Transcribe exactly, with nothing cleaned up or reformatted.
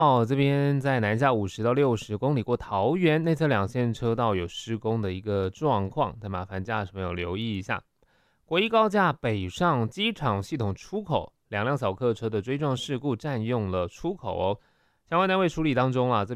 哦，这边在南下五十到六十公里过桃园内侧两线车道有施工的一个状况，再麻烦驾驶朋友留意一下。国一高架北上机场系统出口，两辆小客车的追撞事故占用了出口哦，相关单位处理当中啊，这